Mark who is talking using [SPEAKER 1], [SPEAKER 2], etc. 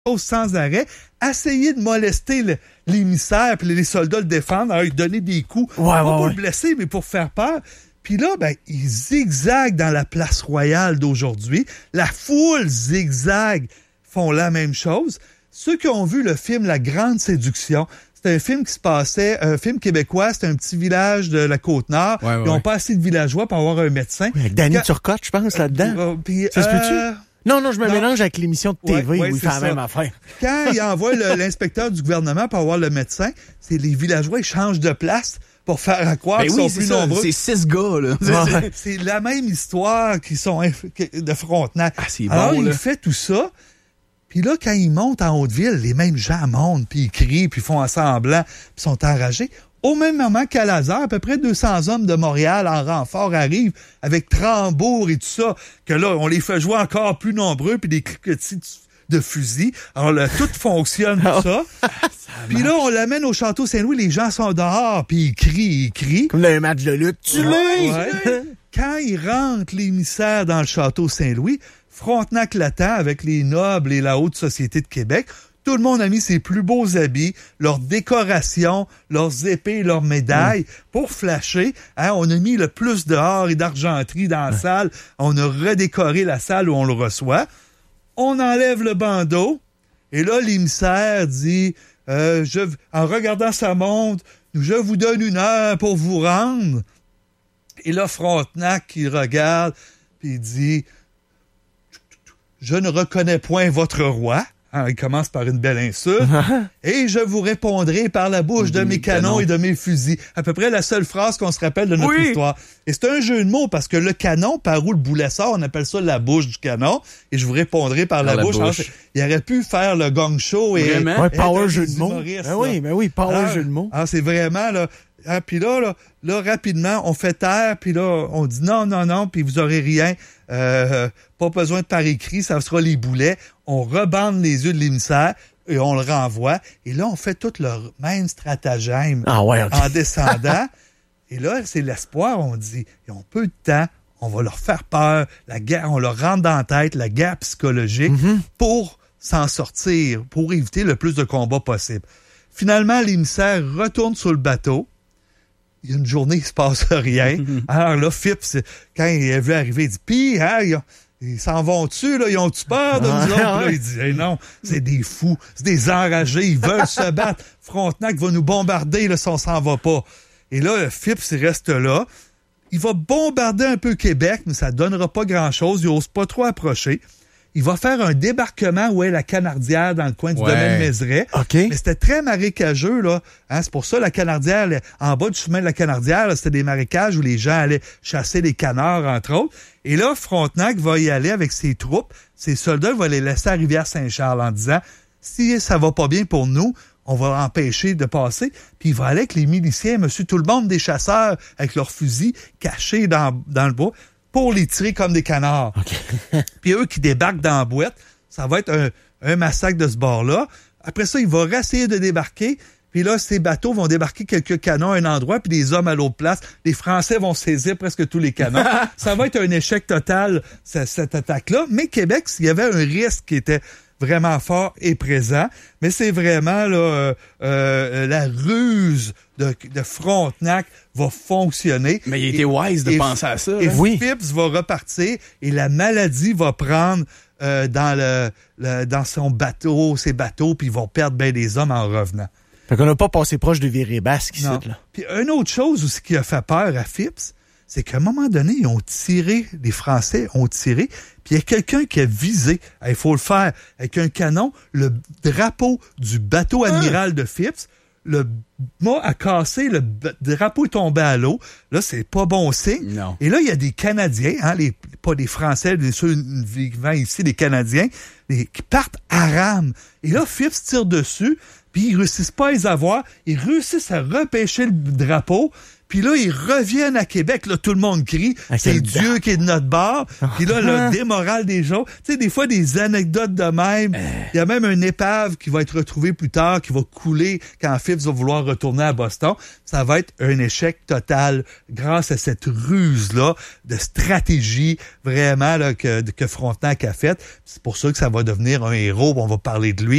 [SPEAKER 1] sans arrêt, essayer de molester l'émissaire, puis les soldats le défendent, alors lui donner des coups, pas pour le blesser, mais pour faire peur. Puis là, il zigzague dans la place royale d'aujourd'hui. La foule zigzague, font la même chose. Ceux qui ont vu le film La Grande Séduction, c'est un film qui se passait, un film québécois, c'est un petit village de la Côte-Nord. Ils n'ont pas assez de villageois pour avoir un médecin.
[SPEAKER 2] Oui, avec Danny Turcotte, je pense, là-dedans. Ça se peut-tu? Non, je me mélange avec l'émission de TV où il fait la même affaire.
[SPEAKER 1] Quand il envoie l'inspecteur du gouvernement pour avoir le médecent, c'est les villageois, ils changent de place pour faire croire qu'ils sont plus nombreux.
[SPEAKER 3] C'est 6 gars, là.
[SPEAKER 1] C'est la même histoire qui sont de Frontenac.
[SPEAKER 3] C'est bon,
[SPEAKER 1] alors, il fait tout ça. Puis là, quand ils montent en Haute-Ville, les mêmes gens montent, puis ils crient, puis ils font un semblant, puis sont enragés. Au même moment qu'à Lazare, à peu près 200 hommes de Montréal en renfort arrivent avec tambours et tout ça, que là, on les fait jouer encore plus nombreux, puis des cliquetis de fusil. Alors là, tout fonctionne, tout ça. Puis là, on l'amène au Château Saint-Louis, les gens sont dehors, puis ils crient.
[SPEAKER 2] Comme dans un match de lutte. Tu l'as!
[SPEAKER 1] Quand ils rentrent l'émissaire dans le Château Saint-Louis, Frontenac l'attend avec les nobles et la haute société de Québec. Tout le monde a mis ses plus beaux habits, leurs décorations, leurs épées, leurs médailles pour flasher. On a mis le plus d'or et d'argenterie dans la salle. On a redécoré la salle où on le reçoit. On enlève le bandeau. Et là, l'émissaire dit, en regardant sa montre, je vous donne 1 heure pour vous rendre. Et là, Frontenac, il regarde, puis il dit, je ne reconnais point votre roi. Il commence par une belle insulte. Et je vous répondrai par la bouche de mes canons et de mes fusils. À peu près la seule phrase qu'on se rappelle de notre histoire. Et c'est un jeu de mots parce que le canon, par où le boulet sort, on appelle ça la bouche du canon. Et je vous répondrai par la bouche. Alors, il aurait pu faire le gong show et...
[SPEAKER 2] Vraiment? Power jeu de mots. Oui, power jeu de mots.
[SPEAKER 1] Alors, c'est vraiment... là. Puis là, rapidement, on fait taire, puis là, on dit non, puis vous aurez rien. Pas besoin de par écrit, ça sera les boulets. On rebande les yeux de l'émissaire et on le renvoie. Et là, on fait tout le même stratagème en descendant. Et là, c'est l'espoir. On dit, ils ont peu de temps, on va leur faire peur. La guerre, on leur rentre dans la tête, la guerre psychologique, pour s'en sortir, pour éviter le plus de combats possible. Finalement, l'émissaire retourne sur le bateau. Il y a une journée, il se passe rien. Alors là, Phipps, quand il a vu arriver, il dit, pis, ils s'en vont-tu, là? Ils ont-tu peur de nous autres? Là, il dit, non, c'est des fous, c'est des enragés, ils veulent se battre. Frontenac va nous bombarder, là, si on s'en va pas. Et là, Phipps, il reste là. Il va bombarder un peu Québec, mais ça donnera pas grand-chose. Il n'ose pas trop approcher. Il va faire un débarquement où est la Canardière dans le coin du domaine Mézeray. Mais c'était très marécageux, là. C'est pour ça, la Canardière, en bas du chemin de la Canardière, là, c'était des marécages où les gens allaient chasser des canards, entre autres. Et là, Frontenac va y aller avec ses troupes. Ses soldats vont les laisser à Rivière-Saint-Charles en disant, si ça va pas bien pour nous, on va l'empêcher de passer. Puis il va aller avec les miliciens, monsieur tout le monde des chasseurs, avec leurs fusils cachés dans le bois, pour les tirer comme des canards. Puis eux qui débarquent dans la boîte, ça va être un massacre de ce bord-là. Après ça, il va réessayer de débarquer. Puis là, ces bateaux vont débarquer quelques canons à un endroit, puis des hommes à l'autre place. Les Français vont saisir presque tous les canons. Ça va être un échec total, cette attaque-là. Mais Québec, il y avait un risque qui était vraiment fort et présent. Mais c'est vraiment là, la ruse de Frontenac va fonctionner.
[SPEAKER 3] Mais il était wise de penser à ça.
[SPEAKER 1] Et Phipps va repartir et la maladie va prendre dans son bateau, ses bateaux, puis ils vont perdre bien des hommes en revenant.
[SPEAKER 2] Fait qu'on n'a pas passé proche de Viré-Basque ici, là.
[SPEAKER 1] Puis une autre chose aussi qui a fait peur à Phipps, c'est qu'à un moment donné, les Français ont tiré, puis il y a quelqu'un qui a visé, il faut le faire, avec un canon, le drapeau du bateau amiral de Phipps. Le mât a cassé, le drapeau est tombé à l'eau. Là, c'est pas bon signe.
[SPEAKER 3] Non.
[SPEAKER 1] Et là, il y a des Canadiens, pas des Français, ceux vivant ici, des Canadiens, qui partent à rame. Et là, Phipps tire dessus, puis ils réussissent pas à les avoir. Ils réussissent à repêcher le drapeau, Puis là, ils reviennent à Québec. Là, tout le monde crie. C'est Dieu qui est de notre bord. Puis là, le démoral des gens. Tu sais, des fois, des anecdotes de même. Il y a même une épave qui va être retrouvée plus tard, qui va couler quand Phipps va vouloir retourner à Boston. Ça va être un échec total grâce à cette ruse-là de stratégie vraiment là, que Frontenac a faite. C'est pour ça que ça va devenir un héros. On va parler de lui.